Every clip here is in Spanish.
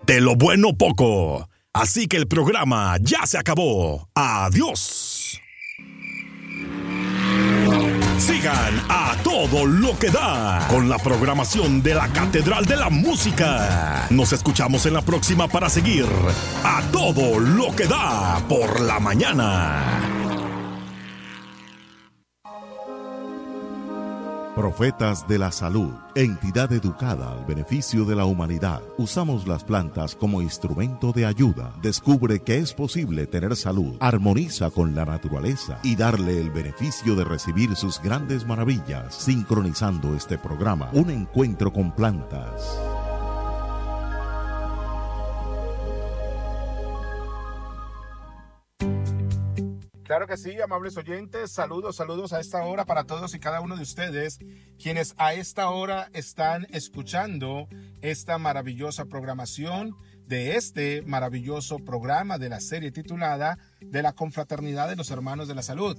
De lo bueno poco. Así que el programa ya se acabó. Adiós. Sigan a todo lo que da con la programación de la Catedral de la Música. Nos escuchamos en la próxima para seguir a todo lo que da por la mañana. Profetas de la Salud, entidad educada al beneficio de la humanidad. Usamos las plantas como instrumento de ayuda. Descubre que es posible tener salud, armoniza con la naturaleza y darle el beneficio de recibir sus grandes maravillas. Sincronizando este programa, un encuentro con plantas. Claro que sí, amables oyentes, saludos a esta hora para todos y cada uno de ustedes, quienes a esta hora están escuchando esta maravillosa programación de este maravilloso programa de la serie titulada de la Confraternidad de los Hermanos de la Salud.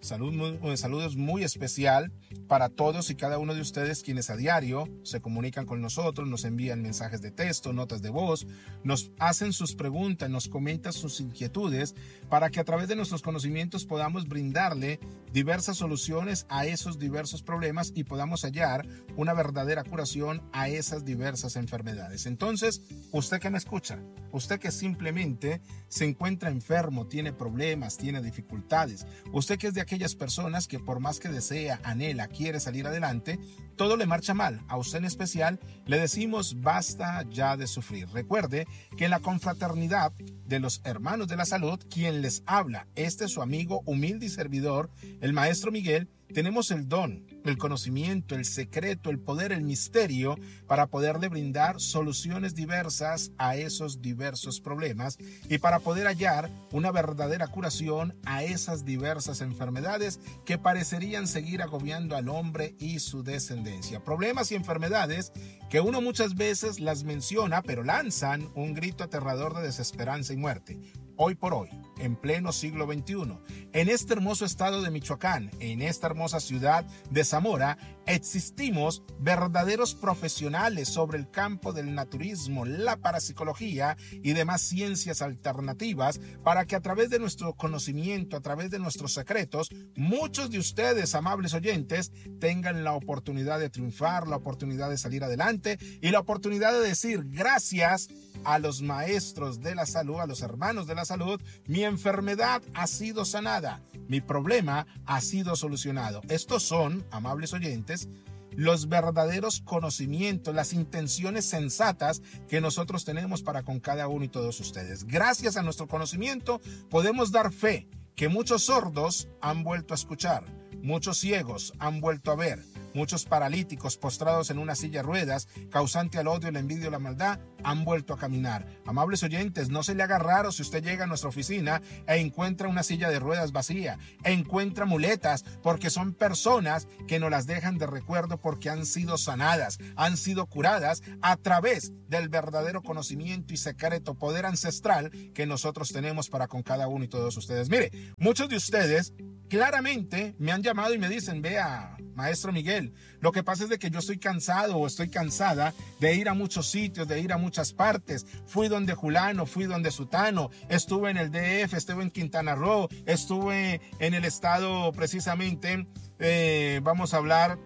Saludos muy especial para todos y cada uno de ustedes quienes a diario se comunican con nosotros, nos envían mensajes de texto, notas de voz, nos hacen sus preguntas, nos comentan sus inquietudes para que a través de nuestros conocimientos podamos brindarle diversas soluciones a esos diversos problemas y podamos hallar una verdadera curación a esas diversas enfermedades. Entonces, usted que me escucha, usted que simplemente se encuentra enfermo, tiene problemas, tiene dificultades, usted que es de aquellas personas que por más que desea, anhela, quiere salir adelante, todo le marcha mal. A usted en especial le decimos basta ya de sufrir. Recuerde que en la confraternidad de los hermanos de la salud, quien les habla, este es su amigo humilde y servidor, el maestro Miguel, tenemos el don, el conocimiento, el secreto, el poder, el misterio para poderle brindar soluciones diversas a esos diversos problemas y para poder hallar una verdadera curación a esas diversas enfermedades que parecerían seguir agobiando al hombre y su descendencia. Problemas y enfermedades que uno muchas veces las menciona, pero lanzan un grito aterrador de desesperanza y muerte. Hoy por hoy, en pleno siglo XXI, en este hermoso estado de Michoacán, en esta hermosa ciudad de Zamora, existimos verdaderos profesionales sobre el campo del naturismo, la parapsicología y demás ciencias alternativas para que a través de nuestro conocimiento, a través de nuestros secretos, muchos de ustedes, amables oyentes, tengan la oportunidad de triunfar, la oportunidad de salir adelante y la oportunidad de decir gracias a los maestros de la salud, a los hermanos de la salud, mi enfermedad ha sido sanada, mi problema ha sido solucionado. Estos son, amables oyentes, los verdaderos conocimientos, las intenciones sensatas que nosotros tenemos para con cada uno y todos ustedes. Gracias a nuestro conocimiento podemos dar fe que muchos sordos han vuelto a escuchar, muchos ciegos han vuelto a ver, muchos paralíticos postrados en una silla de ruedas, causante al odio, la envidia y la maldad, han vuelto a caminar. Amables oyentes, no se le haga raro si usted llega a nuestra oficina e encuentra una silla de ruedas vacía, e encuentra muletas, porque son personas que nos las dejan de recuerdo porque han sido sanadas, han sido curadas a través del verdadero conocimiento y secreto poder ancestral que nosotros tenemos para con cada uno y todos ustedes. Mire, muchos de ustedes claramente me han llamado y me dicen, vea, maestro Miguel, lo que pasa es de que yo estoy cansado o estoy cansada de ir a muchos sitios, de ir a muchas partes. Fui donde Julano, fui donde Sutano, estuve en el DF, estuve en Quintana Roo, estuve en el estado precisamente, vamos a hablar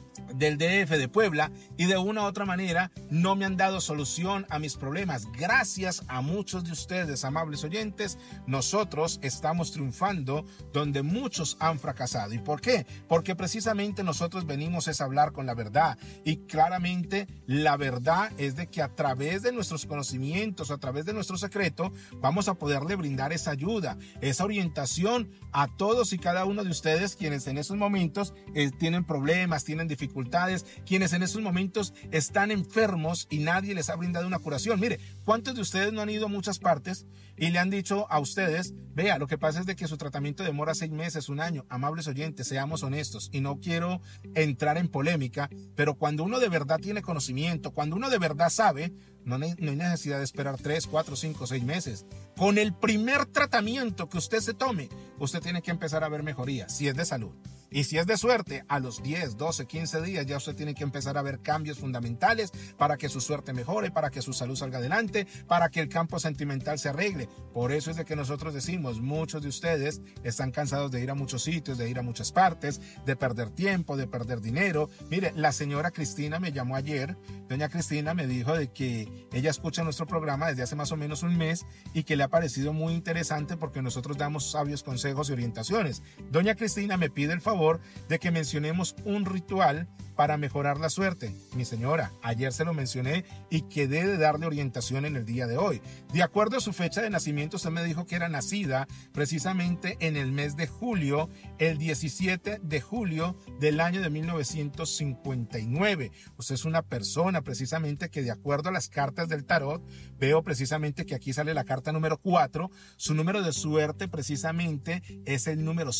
del DF de Puebla, y de una u otra manera no me han dado solución a mis problemas. Gracias a muchos de ustedes, amables oyentes, nosotros estamos triunfando donde muchos han fracasado. ¿Y por qué? Porque precisamente nosotros venimos a hablar con la verdad, y claramente la verdad es de que a través de nuestros conocimientos, a través de nuestro secreto, vamos a poderle brindar esa ayuda, esa orientación a todos y cada uno de ustedes quienes en esos momentos tienen problemas, tienen dificultades, quienes en esos momentos están enfermos y nadie les ha brindado una curación. Mire, ¿cuántos de ustedes no han ido a muchas partes y le han dicho a ustedes, vea, lo que pasa es de que su tratamiento demora 6 meses, 1 año? Amables oyentes, seamos honestos, y no quiero entrar en polémica, pero cuando uno de verdad tiene conocimiento, cuando uno de verdad sabe, no hay necesidad de esperar 3, 4, 5, 6 meses. Con el primer tratamiento que usted se tome, usted tiene que empezar a ver mejoría, si es de salud. Y si es de suerte, a los 10, 12, 15 días ya usted tiene que empezar a ver cambios fundamentales para que su suerte mejore, para que su salud salga adelante, para que el campo sentimental se arregle. Por eso es de que nosotros decimos, muchos de ustedes están cansados de ir a muchos sitios, de ir a muchas partes, de perder tiempo, de perder dinero. Mire, la señora Cristina me llamó ayer. Doña Cristina me dijo de que ella escucha nuestro programa desde hace más o menos un mes y que le ha parecido muy interesante porque nosotros damos sabios consejos y orientaciones. Doña Cristina me pide el favor de que mencionemos un ritual para mejorar la suerte. Mi señora, ayer se lo mencioné y quedé de darle orientación en el día de hoy. De acuerdo a su fecha de nacimiento, usted me dijo que era nacida precisamente en el mes de julio, el 17 de julio del año de 1959. Usted es una persona precisamente que, de acuerdo a las cartas del tarot, veo precisamente que aquí sale la carta número 4. Su número de suerte precisamente es el número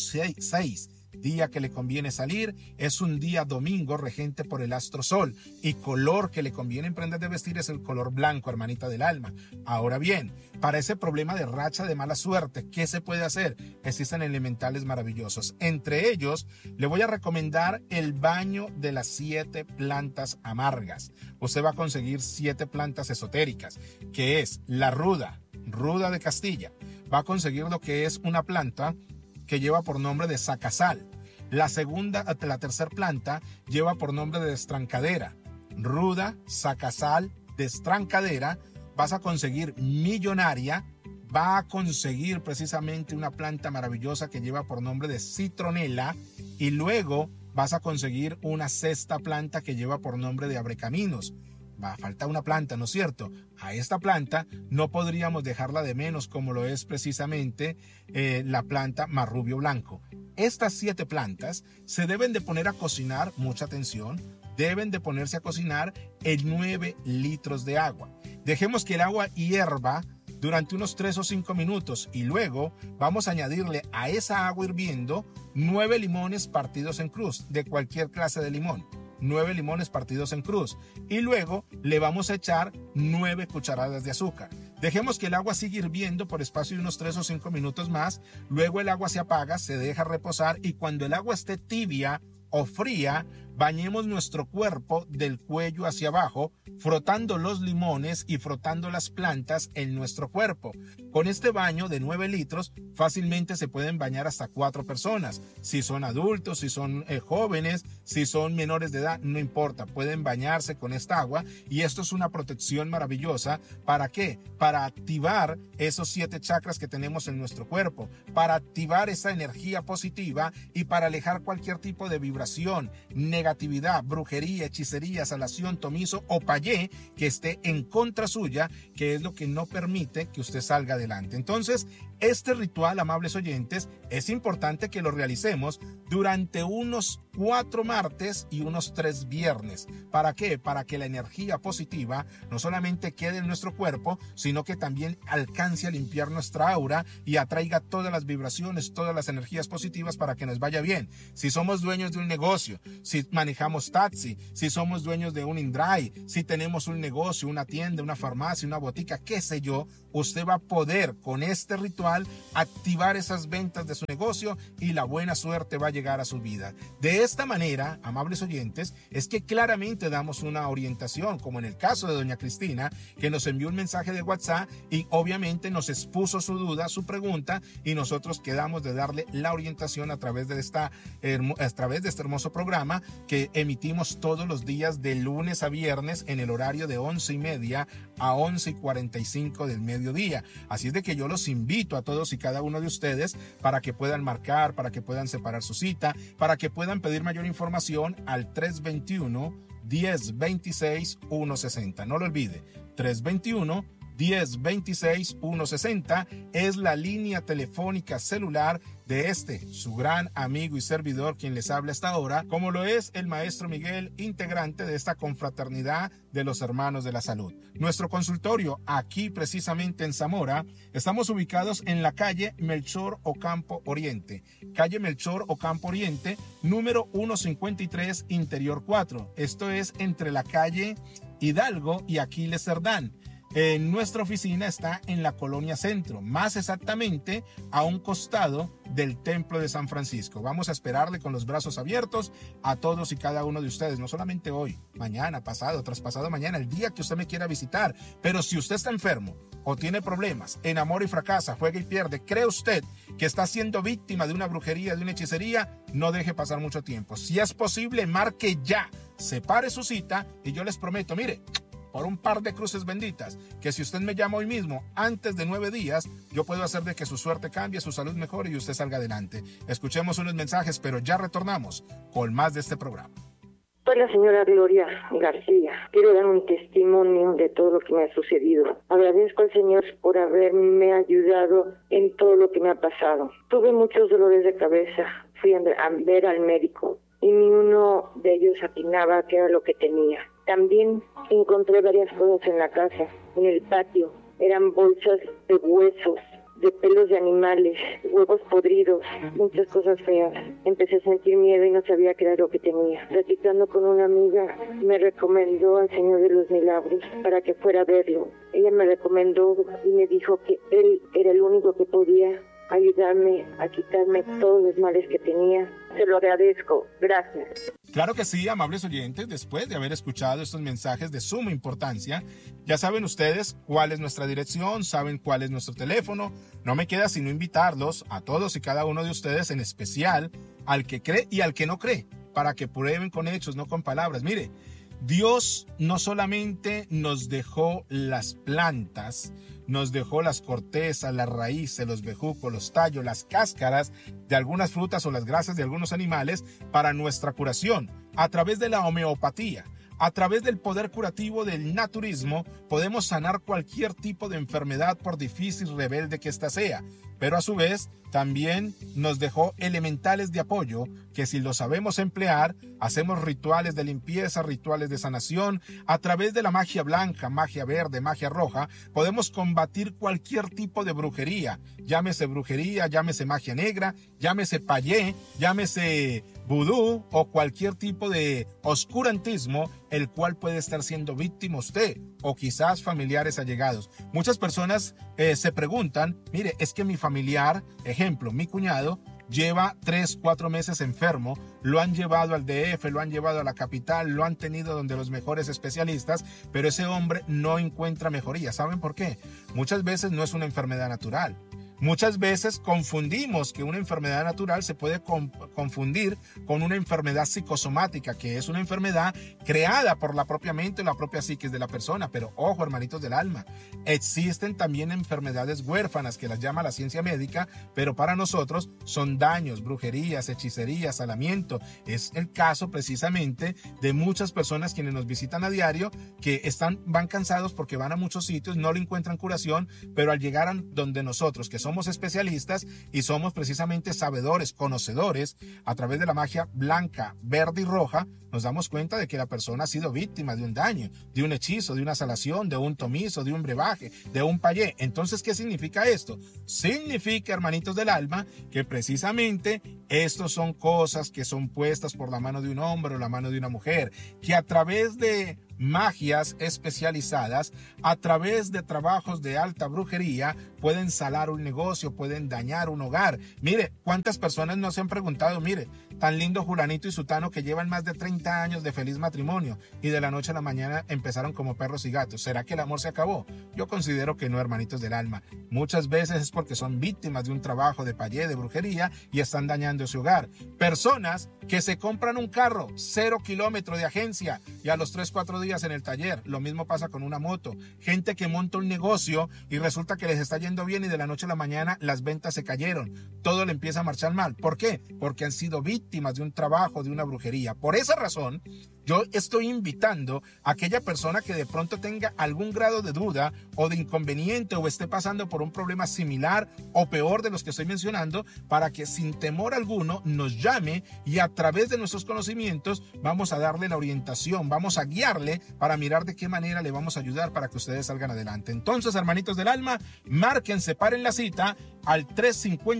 6. Día que le conviene salir es un día domingo regente por el astro sol, y color que le conviene en prendas de vestir es el color blanco, hermanita del alma. Ahora bien, para ese problema de racha de mala suerte, ¿qué se puede hacer? Existen elementales maravillosos. Entre ellos, le voy a recomendar el baño de las 7 plantas amargas. Usted va a conseguir 7 plantas esotéricas, que es la ruda de Castilla. Va a conseguir lo que es una planta que lleva por nombre de sacasal. La tercera planta lleva por nombre de destrancadera. Ruda, sacasal, destrancadera. Vas a conseguir millonaria. Va a conseguir precisamente una planta maravillosa que lleva por nombre de citronela. Y luego vas a conseguir una sexta planta que lleva por nombre de abrecaminos. Va a faltar una planta, ¿no es cierto? A esta planta no podríamos dejarla de menos, como lo es precisamente la planta marrubio blanco. Estas 7 plantas se deben de poner a cocinar, mucha atención, deben de ponerse a cocinar en 9 litros de agua. Dejemos que el agua hierva durante unos 3 o 5 minutos y luego vamos a añadirle a esa agua hirviendo 9 limones partidos en cruz, de cualquier clase de limón. 9 limones partidos en cruz, y luego le vamos a echar 9 cucharadas de azúcar. Dejemos que el agua siga hirviendo por espacio de unos 3 o 5 minutos más. Luego el agua se apaga, se deja reposar, y cuando el agua esté tibia o fría, bañemos nuestro cuerpo del cuello hacia abajo, frotando los limones y frotando las plantas en nuestro cuerpo. Con este baño de 9 litros, fácilmente se pueden bañar hasta 4 personas. Si son adultos, si son jóvenes, si son menores de edad, no importa, pueden bañarse con esta agua, y esto es una protección maravillosa. ¿Para qué? Para activar esos 7 chakras que tenemos en nuestro cuerpo, para activar esa energía positiva y para alejar cualquier tipo de vibración negatividad, brujería, hechicería, salación, tomizo o payé que esté en contra suya, que es lo que no permite que usted salga adelante. Entonces, este ritual, amables oyentes, es importante que lo realicemos durante unos 4 martes y unos 3 viernes. ¿Para qué? Para que la energía positiva no solamente quede en nuestro cuerpo, sino que también alcance a limpiar nuestra aura y atraiga todas las vibraciones, todas las energías positivas para que nos vaya bien. Si somos dueños de un negocio, si manejamos taxi, si somos dueños de un InDrive, si tenemos un negocio, una tienda, una farmacia, una botica, qué sé yo, usted va a poder con este ritual activar esas ventas de su negocio y la buena suerte va a llegar a su vida. De esta manera, amables oyentes, es que claramente damos una orientación, como en el caso de doña Cristina, que nos envió un mensaje de WhatsApp y obviamente nos expuso su duda, su pregunta, y nosotros quedamos de darle la orientación a través de este hermoso programa que emitimos todos los días de lunes a viernes en el horario de 11:30 a 11:45 del mediodía. Así es de que yo los invito a todos y cada uno de ustedes para que puedan marcar, para que puedan separar su cita, para que puedan pedir mayor información al 321-1026-160. No lo olvide, 321-1026-160 es la línea telefónica celular de su gran amigo y servidor, quien les habla hasta ahora, como lo es el maestro Miguel, integrante de esta confraternidad de los hermanos de la salud. Nuestro consultorio, aquí precisamente en Zamora, estamos ubicados en la calle Melchor Ocampo Oriente, número 153, interior 4. Esto es entre la calle Hidalgo y Aquiles Cerdán. Nuestra oficina está en la Colonia Centro, más exactamente a un costado del Templo de San Francisco. Vamos a esperarle con los brazos abiertos a todos y cada uno de ustedes, no solamente hoy, mañana, pasado, traspasado mañana, el día que usted me quiera visitar. Pero si usted está enfermo o tiene problemas, enamora y fracasa, juega y pierde, cree usted que está siendo víctima de una brujería, de una hechicería, no deje pasar mucho tiempo. Si es posible, marque ya, separe su cita y yo les prometo, mire, por un par de cruces benditas, que si usted me llama hoy mismo, antes de 9 días, yo puedo hacer de que su suerte cambie, su salud mejore y usted salga adelante. Escuchemos unos mensajes, pero ya retornamos con más de este programa. Soy la señora Gloria García. Quiero dar un testimonio de todo lo que me ha sucedido. Agradezco al Señor por haberme ayudado en todo lo que me ha pasado. Tuve muchos dolores de cabeza. Fui a ver al médico y ni uno de ellos atinaba qué era lo que tenía. También encontré varias cosas en la casa, en el patio. Eran bolsas de huesos, de pelos de animales, huevos podridos, muchas cosas feas. Empecé a sentir miedo y no sabía qué era lo que tenía. Platicando con una amiga, me recomendó al Señor de los Milagros para que fuera a verlo. Ella me recomendó y me dijo que Él era el único que podía ayudarme a quitarme todos los males que tenía. Se lo agradezco. Gracias. Claro que sí, amables oyentes, después de haber escuchado estos mensajes de suma importancia, ya saben ustedes cuál es nuestra dirección, saben cuál es nuestro teléfono. No me queda sino invitarlos a todos y cada uno de ustedes, en especial al que cree y al que no cree, para que prueben con hechos, no con palabras. Mire, Dios no solamente nos dejó las plantas, nos dejó las cortezas, las raíces, los bejucos, los tallos, las cáscaras de algunas frutas o las grasas de algunos animales para nuestra curación. A través de la homeopatía, a través del poder curativo del naturismo, podemos sanar cualquier tipo de enfermedad, por difícil, rebelde que ésta sea. Pero a su vez, también nos dejó elementales de apoyo que, si lo sabemos emplear, hacemos rituales de limpieza, rituales de sanación. A través de la magia blanca, magia verde, magia roja, podemos combatir cualquier tipo de brujería. Llámese brujería, llámese magia negra, llámese payé, llámese vudú o cualquier tipo de oscurantismo, el cual puede estar siendo víctima usted o quizás familiares allegados. Muchas personas se preguntan, mire, es que mi familiar, ejemplo, mi cuñado, lleva 3-4 meses enfermo, lo han llevado al DF, lo han llevado a la capital, lo han tenido donde los mejores especialistas, pero ese hombre no encuentra mejoría. ¿Saben por qué? Muchas veces no es una enfermedad natural. Muchas veces confundimos que una enfermedad natural se puede confundir con una enfermedad psicosomática, que es una enfermedad creada por la propia mente o la propia psiquis de la persona. Pero ojo, hermanitos del alma, existen también enfermedades huérfanas que las llama la ciencia médica, pero para nosotros son daños, brujerías, hechicerías, salamiento. Es el caso precisamente de muchas personas quienes nos visitan a diario, que van cansados porque van a muchos sitios, no le encuentran curación, pero al llegar a donde nosotros, que somos especialistas y somos precisamente sabedores, conocedores, a través de la magia blanca, verde y roja, nos damos cuenta de que la persona ha sido víctima de un daño, de un hechizo, de una salación, de un tomizo, de un brebaje, de un payé. Entonces, ¿qué significa esto? Significa, hermanitos del alma, que precisamente estos son cosas que son puestas por la mano de un hombre o la mano de una mujer, que a través de magias especializadas, a través de trabajos de alta brujería, pueden salar un negocio, pueden dañar un hogar. Mire, ¿cuántas personas nos han preguntado, mire, tan lindo Julanito y Sutano que llevan más de 30 años de feliz matrimonio y de la noche a la mañana empezaron como perros y gatos? ¿Será que el amor se acabó? Yo considero que no, hermanitos del alma. Muchas veces es porque son víctimas de un trabajo de payé, de brujería, y están dañando su hogar. Personas que se compran un carro 0 kilómetros de agencia y a los 3-4 días en el taller. Lo mismo pasa con una moto. Gente que monta un negocio y resulta que les está yendo bien y de la noche a la mañana las ventas se cayeron. Todo le empieza a marchar mal. ¿Por qué? Porque han sido víctimas de un trabajo, de una brujería. Por esa razón, yo estoy invitando a aquella persona que de pronto tenga algún grado de duda o de inconveniente o esté pasando por un problema similar o peor de los que estoy mencionando, para que sin temor alguno nos llame y a través de nuestros conocimientos vamos a darle la orientación, vamos a guiarle para mirar de qué manera le vamos a ayudar para que ustedes salgan adelante. Entonces, hermanitos del alma, marquen, separen la cita al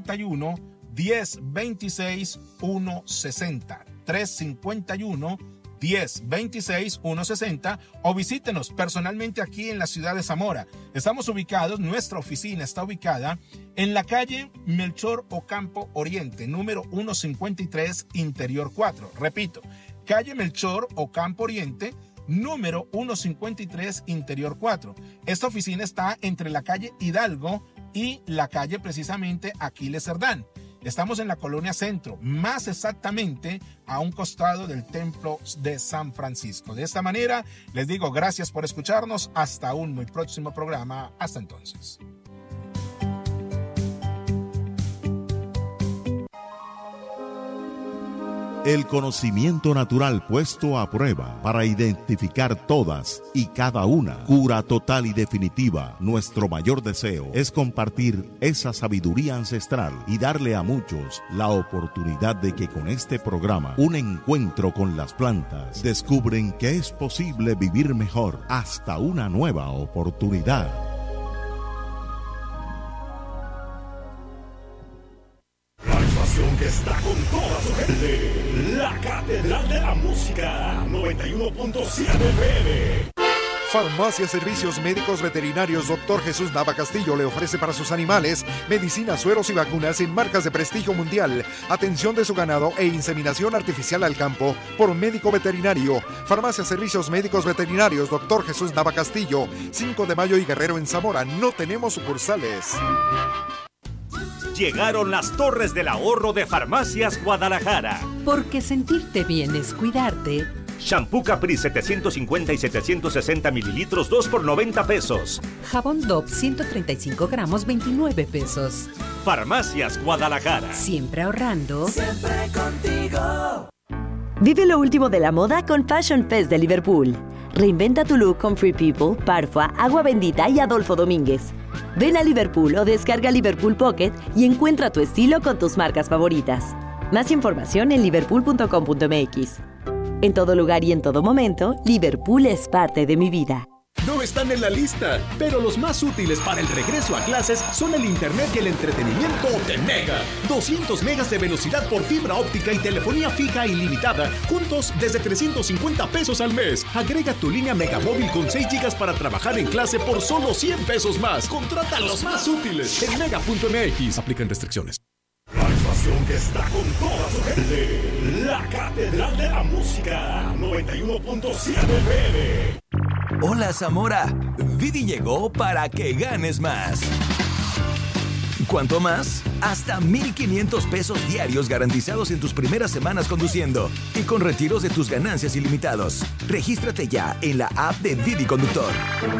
351-1026-160. 351 1026-160 o visítenos personalmente aquí en la ciudad de Zamora. Estamos ubicados, nuestra oficina está ubicada en la calle Melchor Ocampo Oriente, número 153, Interior 4. Repito, calle Melchor Ocampo Oriente, número 153, Interior 4. Esta oficina está entre la calle Hidalgo y la calle precisamente Aquiles Cerdán. Estamos en la Colonia Centro, más exactamente a un costado del Templo de San Francisco. De esta manera, les digo gracias por escucharnos. Hasta un muy próximo programa. Hasta entonces. El conocimiento natural puesto a prueba para identificar todas y cada una. Cura total y definitiva. Nuestro mayor deseo es compartir esa sabiduría ancestral y darle a muchos la oportunidad de que con este programa, un encuentro con las plantas, descubren que es posible vivir mejor hasta una nueva oportunidad. Que está con toda su gente, la Catedral de la Música, 91.7 FM. Farmacia Servicios Médicos Veterinarios Dr. Jesús Nava Castillo le ofrece para sus animales medicinas, sueros y vacunas en marcas de prestigio mundial, atención de su ganado e inseminación artificial al campo por médico veterinario. Farmacia Servicios Médicos Veterinarios Dr. Jesús Nava Castillo, 5 de Mayo y Guerrero en Zamora. No tenemos sucursales. Llegaron las Torres del Ahorro de Farmacias Guadalajara. Porque sentirte bien es cuidarte. Shampoo Capri 750 y 760 mililitros, 2 por 90 pesos. Jabón Dove 135 gramos, 29 pesos. Farmacias Guadalajara. Siempre ahorrando. Siempre contigo. Vive lo último de la moda con Fashion Fest de Liverpool. Reinventa tu look con Free People, Parfua, Agua Bendita y Adolfo Domínguez. Ven a Liverpool o descarga Liverpool Pocket y encuentra tu estilo con tus marcas favoritas. Más información en liverpool.com.mx. En todo lugar y en todo momento, Liverpool es parte de mi vida. No están en la lista, pero los más útiles para el regreso a clases son el internet y el entretenimiento de Mega. 200 megas de velocidad por fibra óptica y telefonía fija ilimitada, juntos desde 350 pesos al mes. Agrega tu línea Megamóvil con 6 gigas para trabajar en clase por solo 100 pesos más. Contrata los más útiles en mega.mx. Aplican restricciones. La estación que está con toda su gente, la Catedral de la Música, 91.7 FM. Hola Zamora, Didi llegó para que ganes más. ¿Cuánto más? Hasta 1,500 pesos diarios garantizados en tus primeras semanas conduciendo y con retiros de tus ganancias ilimitados. Regístrate ya en la app de Didi Conductor.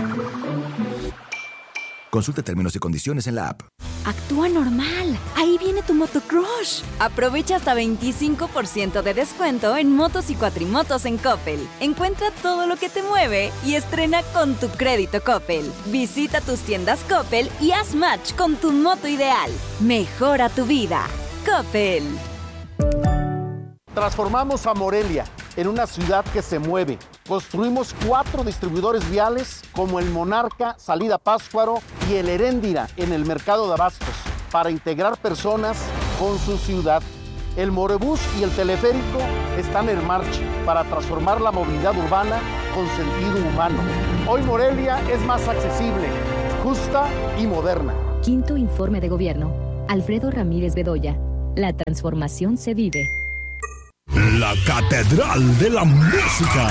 Consulta términos y condiciones en la app. Actúa normal. Ahí viene tu motocrush. Aprovecha hasta 25% de descuento en motos y cuatrimotos en Coppel. Encuentra todo lo que te mueve y estrena con tu crédito Coppel. Visita tus tiendas Coppel y haz match con tu moto ideal. Mejora tu vida. Coppel. Transformamos a Morelia en una ciudad que se mueve. Construimos 4 distribuidores viales como el Monarca, Salida Pátzcuaro y el Heréndira en el mercado de abastos para integrar personas con su ciudad. El Morebús y el teleférico están en marcha para transformar la movilidad urbana con sentido humano. Hoy Morelia es más accesible, justa y moderna. Quinto informe de gobierno. Alfredo Ramírez Bedoya. La transformación se vive. La Catedral de la Música.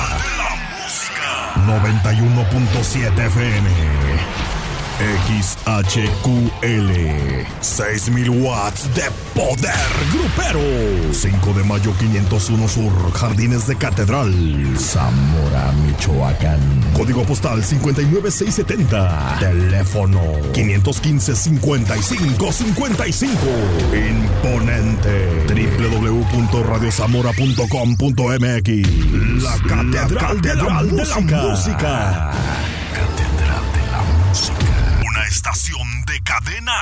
91.7 FM. XHQL. 6,000 watts de poder grupero. 5 de Mayo 501 Sur, Jardines de Catedral, Zamora, Michoacán. Código postal 59670. Teléfono 515-5555. Imponente. www.radiozamora.com.mx. La Catedral de la Música. Catedral de la Música. Una estación de cadena